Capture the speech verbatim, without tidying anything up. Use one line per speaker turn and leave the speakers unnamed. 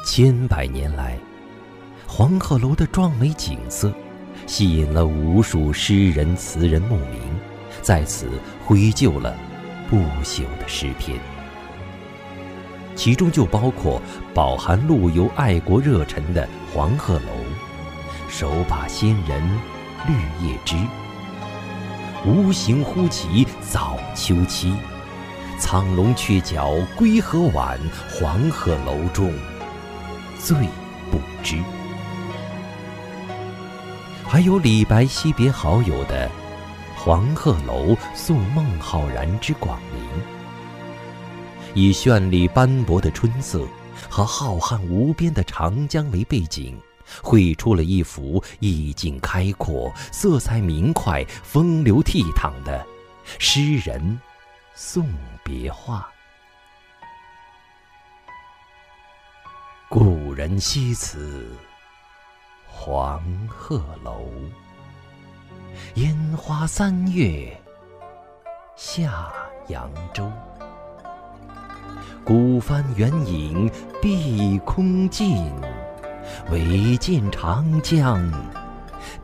千百年来，黄鹤楼的壮美景色吸引了无数诗人词人慕名，在此绘就了不朽的诗篇，其中就包括饱含陆游爱国热忱的黄鹤楼、手把仙人绿叶枝、无形忽起早秋期、苍龙鹊角归河晚，黄鹤楼中最不知。还有李白惜别好友的黄鹤楼送孟浩然之广陵，以绚丽斑驳的春色和浩瀚无边的长江为背景，绘出了一幅意境开阔、色彩明快、风流倜傥的诗人送别画。故人西辞黄鹤楼，烟花三月下扬州。孤帆远影碧空尽，唯见长江